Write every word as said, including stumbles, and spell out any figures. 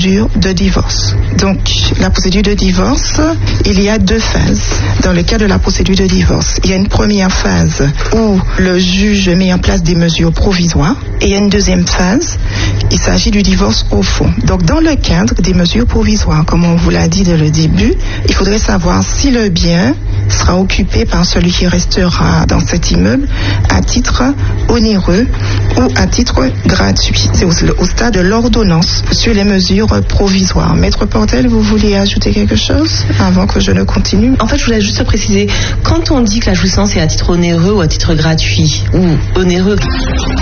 procédure de divorce. Donc, la procédure de divorce, il y a deux phases dans le cas de la procédure de divorce. Il y a une première phase où le juge met en place des mesures provisoires et il y a une deuxième phase, il s'agit du divorce au fond. Donc, dans le cadre des mesures provisoires, comme on vous l'a dit dès le début, il faudrait savoir si le bien sera occupé par celui qui restera dans cet immeuble à titre onéreux ou à titre gratuit. C'est au, au stade de l'ordonnance sur les mesures provisoires. Maître Portel, vous vouliez ajouter quelque chose avant que je ne continue? En fait, je voulais juste préciser, quand on dit que la jouissance est à titre onéreux ou à titre gratuit, ou onéreux,